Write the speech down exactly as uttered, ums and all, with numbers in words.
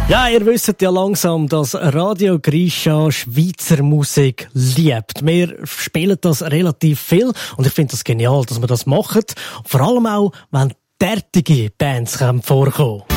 Ja, ihr wisst ja langsam, dass Radio Grisha Schweizer Musik liebt. Wir spielen das relativ viel und ich finde das genial, dass wir das machen. Vor allem auch, wenn derartige Bands vorkommen.